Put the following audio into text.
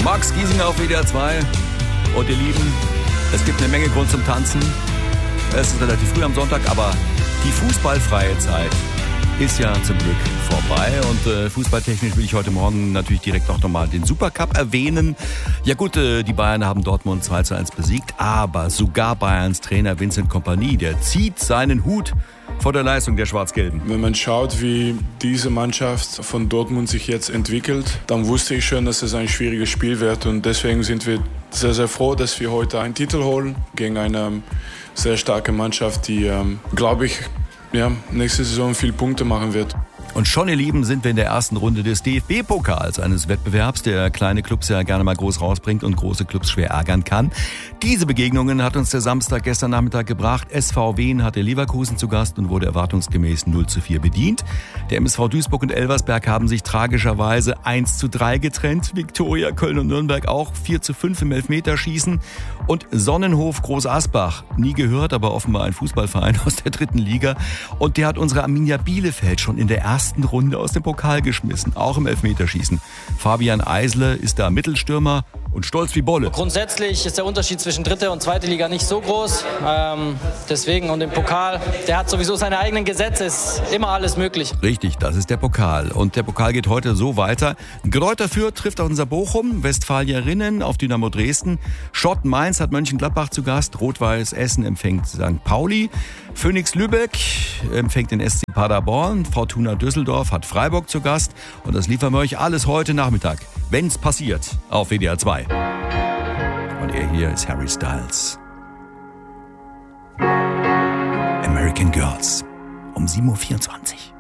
Max Giesinger auf WDR 2. Und ihr Lieben, es gibt eine Menge Grund zum Tanzen. Es ist relativ früh am Sonntag, aber die fußballfreie Zeit ist ja zum Glück vorbei. Und fußballtechnisch will ich heute Morgen natürlich direkt auch nochmal den Supercup erwähnen. Ja gut, die Bayern haben Dortmund 2:1 besiegt, aber sogar Bayerns Trainer Vincent Kompany, der zieht seinen Hut vor der Leistung der Schwarz-Gelben. Wenn man schaut, wie diese Mannschaft von Dortmund sich jetzt entwickelt, dann wusste ich schon, dass es ein schwieriges Spiel wird. Und deswegen sind wir sehr, sehr froh, dass wir heute einen Titel holen gegen eine sehr starke Mannschaft, die, glaube ich, nächste Saison viele Punkte machen wird. Und schon, ihr Lieben, sind wir in der ersten Runde des DFB-Pokals, eines Wettbewerbs, der kleine Clubs ja gerne mal groß rausbringt und große Clubs schwer ärgern kann. Diese Begegnungen hat uns der Samstag gestern Nachmittag gebracht. SV Wien hatte Leverkusen zu Gast und wurde erwartungsgemäß 0:4 bedient. Der MSV Duisburg und Elversberg haben sich tragischerweise 1:3 getrennt. Viktoria Köln und Nürnberg auch 4:5 im Elfmeterschießen. Und Sonnenhof Groß Asbach, nie gehört, aber offenbar ein Fußballverein aus der 3. Liga. Und der hat unsere Arminia Bielefeld schon in der ersten Runde aus dem Pokal geschmissen, auch im Elfmeterschießen. Fabian Eisle ist da Mittelstürmer und stolz wie Bolle. Grundsätzlich ist der Unterschied zwischen 3. und 2. Liga nicht so groß. Deswegen, und im Pokal, der hat sowieso seine eigenen Gesetze, ist immer alles möglich. Richtig, das ist der Pokal. Und der Pokal geht heute so weiter. Greuther Fürth trifft auf unser Bochum, Westfalierinnen auf Dynamo Dresden, Schott Mainz hat Mönchengladbach zu Gast, Rot-Weiß Essen empfängt St. Pauli, Phoenix Lübeck empfängt den SC Paderborn, Fortuna Düsseldorf hat Freiburg zu Gast. Und das liefern wir euch alles heute Nachmittag, wenn's passiert, auf WDR 2. Und er hier ist Harry Styles. American Girls um 7:24 Uhr.